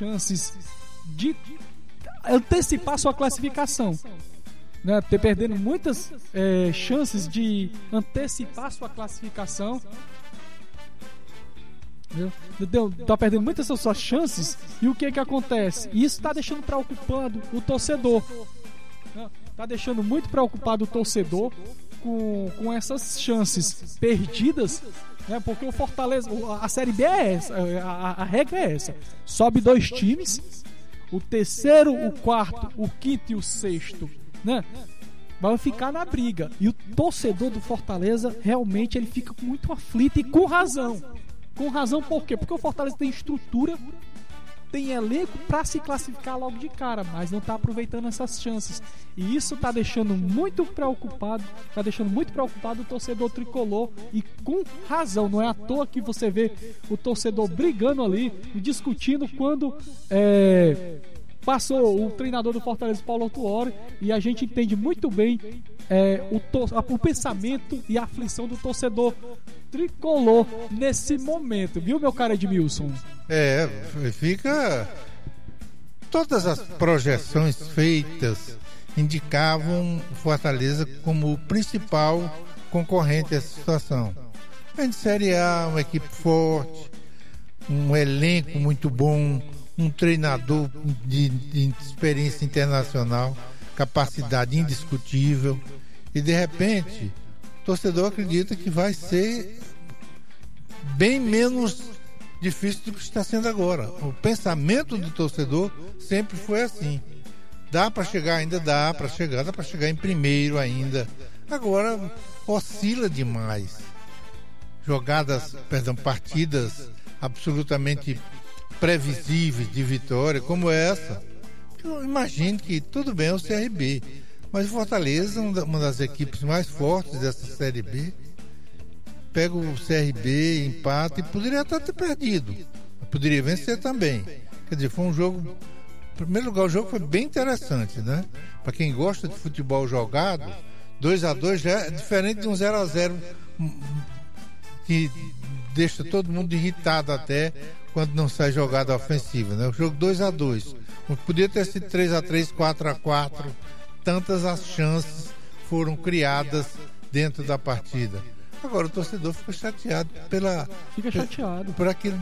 chances de antecipar sua classificação, né? Perdendo muitas chances de antecipar sua classificação. Tá perdendo muitas suas chances. E o que acontece? Isso está deixando preocupado o torcedor, né? Tá deixando muito preocupado o torcedor com essas chances perdidas, né? Porque o Fortaleza, a Série B é essa, a regra é essa: sobe 2 times, o terceiro, o quarto, o quinto e o sexto, né, vai ficar na briga. E o torcedor do Fortaleza realmente ele fica muito aflito, e com razão. Com razão, por quê? Porque o Fortaleza tem estrutura, tem elenco para se classificar logo de cara, mas não está aproveitando essas chances. E isso está deixando muito preocupado o torcedor tricolor, e com razão. Não é à toa que você vê o torcedor brigando ali e discutindo quando passou o treinador do Fortaleza, Paulo Autuori, e a gente entende muito bem o pensamento e a aflição do torcedor tricolor nesse momento, viu, meu cara Edmilson? Fica... Todas as projeções feitas indicavam o Fortaleza como o principal concorrente dessa situação. Vem de Série A, uma equipe forte, um elenco muito bom, um treinador de experiência internacional, capacidade indiscutível, e de repente o torcedor acredita que vai ser bem menos difícil do que está sendo agora. O pensamento do torcedor sempre foi assim: dá para chegar ainda, dá para chegar em primeiro ainda. Agora oscila demais. Partidas absolutamente previsíveis de vitória como essa. Eu imagino que tudo bem, é o CRB, mas o Fortaleza, uma das equipes mais fortes dessa Série B, pega o CRB, empata, e poderia até ter perdido, poderia vencer também. Quer dizer, foi um jogo, em primeiro lugar, o jogo foi bem interessante, né? Para quem gosta de futebol jogado, 2-2 já é diferente de um 0-0 que deixa todo mundo irritado até quando não sai jogada ofensiva, né? O jogo 2-2 podia ter sido 3-3, 4-4, tantas as chances foram criadas dentro da partida. Agora o torcedor fica chateado por aquilo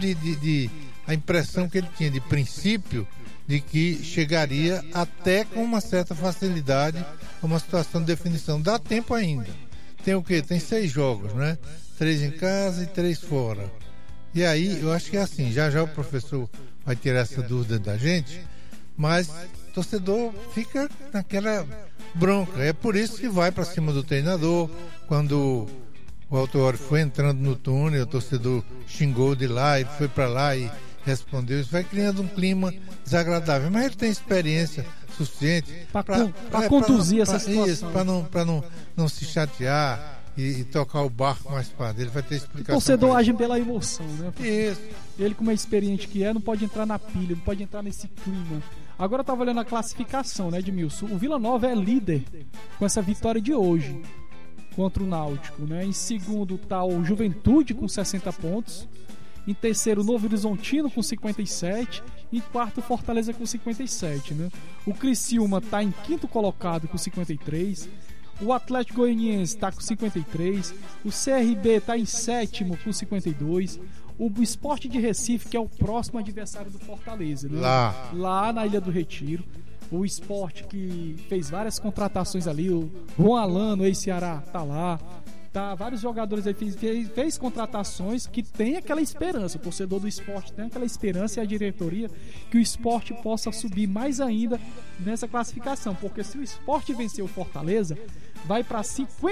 a impressão que ele tinha de princípio de que chegaria até com uma certa facilidade a uma situação de definição. Dá tempo ainda. Tem o quê? Tem 6 jogos, né? 3 em casa e 3 fora. E aí eu acho que é assim, já o professor vai tirar essa dúvida da gente, mas o torcedor fica naquela bronca. É por isso que vai para cima do treinador. Quando o Autuori foi entrando no túnel, o torcedor xingou de lá, ele foi para lá e respondeu. Isso vai criando um clima desagradável, mas ele tem experiência suficiente para conduzir essa situação, para não se chatear e tocar o barco mais para dele. Vai ter explicação. O torcedor age pela emoção, né? Isso. Ele, como é experiente que é, não pode entrar na pilha, não pode entrar nesse clima. Agora eu tava olhando a classificação, né, Edmilson? O Vila Nova é líder com essa vitória de hoje contra o Náutico, né? Em segundo tá o Juventude com 60 pontos. Em terceiro, o Novo Horizontino com 57. E em quarto, Fortaleza com 57, né? O Criciúma tá em quinto colocado com 53. O Atlético Goianiense está com 53. O CRB está em sétimo com 52. O Sport de Recife, que é o próximo adversário do Fortaleza, né? Lá na Ilha do Retiro. O Sport, que fez várias contratações ali. O Juan Alano, ex-Ceará, tá lá. Tá, vários jogadores aí fez contratações que tem aquela esperança. O torcedor do Sport tem aquela esperança, e a diretoria, que o Sport possa subir mais ainda nessa classificação. Porque se o Sport vencer o Fortaleza, vai para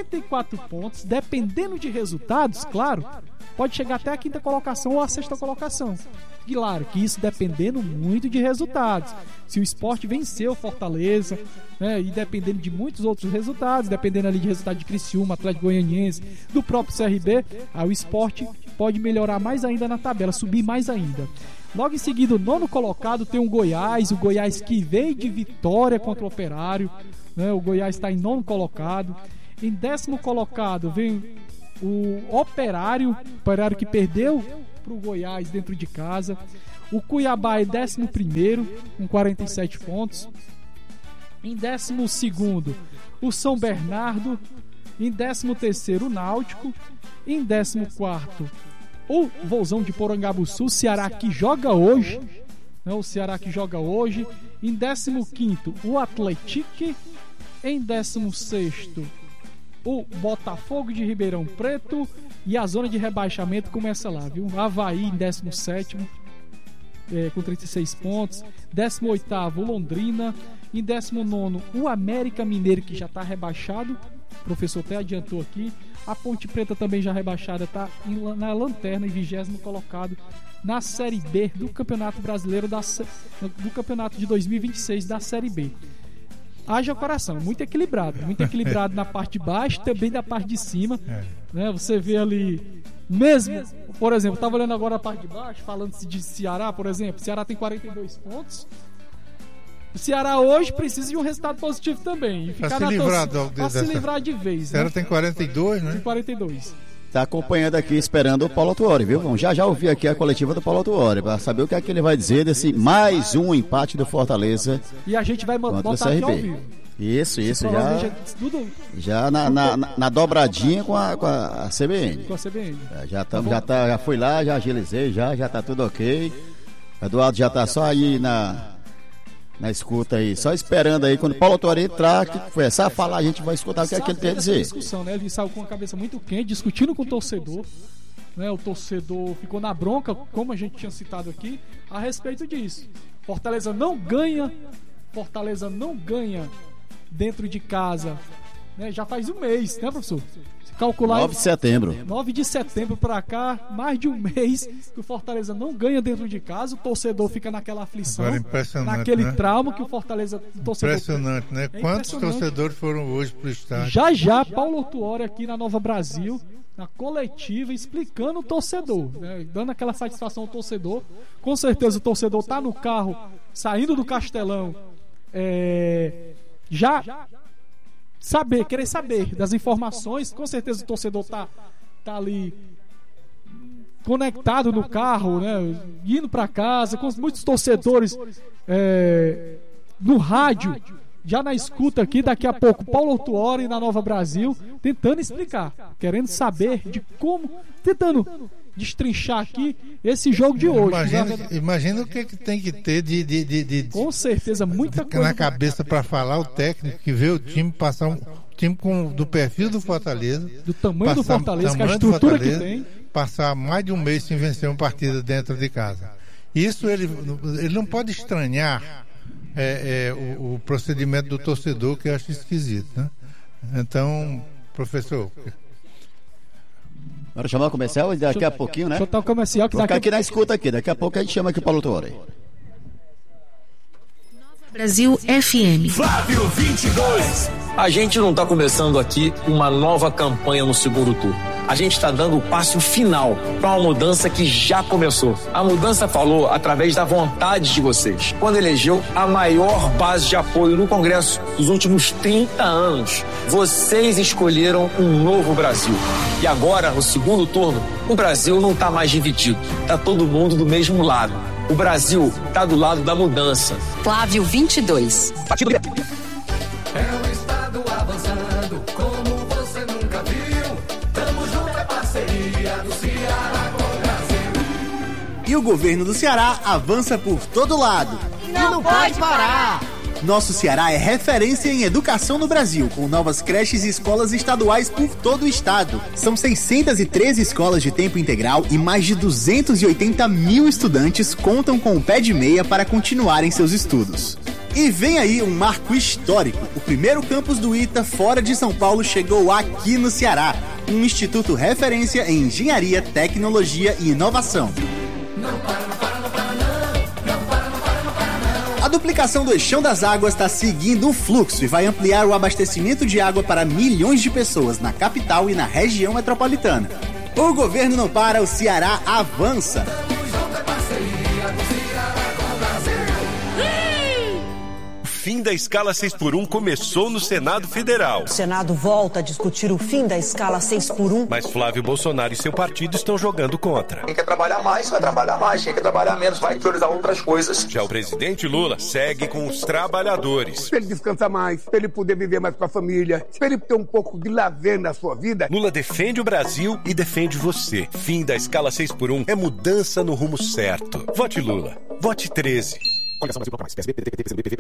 54 pontos, dependendo de resultados, claro, pode chegar até a quinta colocação ou a sexta colocação. Claro que isso dependendo muito de resultados. Se o Sport vencer o Fortaleza, né, e dependendo de muitos outros resultados, dependendo ali de resultado de Criciúma, Atlético Goianiense, do próprio CRB, aí o Sport pode melhorar mais ainda na tabela, subir mais ainda. Logo em seguida, o nono colocado tem o Goiás que veio de vitória contra o Operário, né? O Goiás está em nono colocado. Em 10º colocado vem o Operário que perdeu para o Goiás dentro de casa. O Cuiabá é 11º, com 47 pontos. Em 12º, o São Bernardo. Em 13º, o Náutico. Em 14º, o Vozão de Porangabuçu, o Ceará que joga hoje. O Ceará que joga hoje. Em 15º, o Atlético. Em 16º, o Botafogo de Ribeirão Preto. E a zona de rebaixamento começa lá, viu? Avaí em 17º, com 36 pontos. 18º, o Londrina. Em 19º, o América Mineiro, que já está rebaixado. O professor até adiantou aqui. A Ponte Preta também já rebaixada, está na lanterna e 20º colocado na Série B do Campeonato Brasileiro do Campeonato de 2026 da Série B. Haja coração, muito equilibrado na parte de baixo, também da parte de cima, né? Você vê ali, mesmo, por exemplo, estava olhando agora a parte de baixo, falando de Ceará, por exemplo. Ceará tem 42 pontos. O Ceará hoje precisa de um resultado positivo também. Para se livrar de vez. O Ceará tem 42, né? Tem 42. Tá acompanhando aqui, esperando o Paulo Autuori, viu? Vamos já ouvir aqui a coletiva do Paulo Autuori, para saber o que é que ele vai dizer desse mais um empate do Fortaleza. E a gente vai botar aqui ao vivo. Isso, já na dobradinha com a CBN. Com a CBN. Já fui lá, já agilizei, já tá tudo ok. Eduardo já tá só aí na escuta aí, só esperando aí quando o Paulo Autuori entrar, que começar a falar, a gente vai escutar o que é que ele tem a dizer. Discussão, né? Ele saiu com a cabeça muito quente, discutindo com o torcedor, né? O torcedor ficou na bronca, como a gente tinha citado aqui, a respeito disso. Fortaleza não ganha dentro de casa, né? Já faz um mês, né, professor? Calcular 9 de setembro. 9 de setembro pra cá, mais de um mês que o Fortaleza não ganha dentro de casa. O torcedor fica naquela aflição, naquele trauma que o Fortaleza... Impressionante, né? Quantos torcedores foram hoje pro estádio? Já Paulo Autuori aqui na Nova Brasil, na coletiva, explicando o torcedor, né? Dando aquela satisfação ao torcedor. Com certeza o torcedor tá no carro, saindo do Castelão, querer saber das informações. Com certeza o torcedor tá ali conectado no carro, né, indo para casa, com muitos torcedores no rádio, já na escuta aqui. Daqui a pouco Paulo Autuori na Nova Brasil, tentando explicar, querendo saber de como, tentando destrinchar aqui esse jogo de hoje. Imagina o que tem que ter de com certeza muita coisa na cabeça para falar o técnico que vê o time passar um time do perfil do Fortaleza, do tamanho do Fortaleza, com a estrutura que tem, passar mais de um mês sem vencer uma partida dentro de casa. Isso ele não pode estranhar o procedimento do torcedor, que eu acho esquisito, né? Então, professor, bora chamar o comercial e daqui a pouquinho, né? Deixa eu botar o comercial que ficar aqui na escuta aqui. Daqui a pouco a gente chama aqui o Paulo Autuori. Brasil FM. Flávio 22. A gente não está começando aqui uma nova campanha no segundo turno. A gente está dando o passo final para uma mudança que já começou. A mudança falou através da vontade de vocês, quando elegeu a maior base de apoio no Congresso dos últimos 30 anos. Vocês escolheram um novo Brasil. E agora, no segundo turno, o Brasil não está mais dividido. Está todo mundo do mesmo lado. O Brasil está do lado da mudança. Flávio 22. Partido É um estado avançando, como você nunca viu. Tamo junto, é parceria do Ceará com o Brasil. E o governo do Ceará avança por todo lado. E não pode parar! Nosso Ceará é referência em educação no Brasil, com novas creches e escolas estaduais por todo o estado. São 613 escolas de tempo integral e mais de 280 mil estudantes contam com o pé de meia para continuarem seus estudos. E vem aí um marco histórico. O primeiro campus do ITA fora de São Paulo chegou aqui no Ceará. Um instituto referência em engenharia, tecnologia e inovação. A duplicação do Eixão das Águas está seguindo o fluxo e vai ampliar o abastecimento de água para milhões de pessoas na capital e na região metropolitana. O governo não para, o Ceará avança. fim da escala 6x1 começou no Senado Federal. O Senado volta a discutir o fim da escala 6x1. Mas Flávio Bolsonaro e seu partido estão jogando contra. Quem quer trabalhar mais, vai trabalhar mais. Quem quer trabalhar menos, vai priorizar outras coisas. Já o presidente Lula segue com os trabalhadores. Para ele descansar mais, para ele poder viver mais com a família, para ele ter um pouco de lazer na sua vida. Lula defende o Brasil e defende você. Fim da escala 6x1 é mudança no rumo certo. Vote Lula. Vote 13.